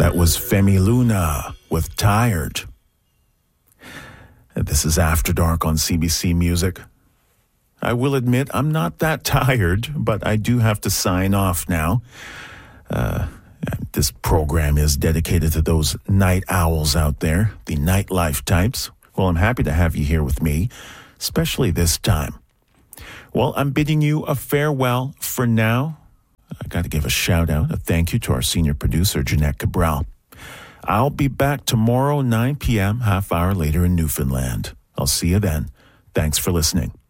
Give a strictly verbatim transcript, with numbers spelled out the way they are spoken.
That was Femi Luna with Tired. This is After Dark on C B C Music. I will admit I'm not that tired, but I do have to sign off now. Uh, this program is dedicated to those night owls out there, the nightlife types. Well, I'm happy to have you here with me, especially this time. Well, I'm bidding you a farewell for now. I got to give a shout out, a thank you to our senior producer, Jeanette Cabral. I'll be back tomorrow, nine p.m., half hour later in Newfoundland. I'll see you then. Thanks for listening.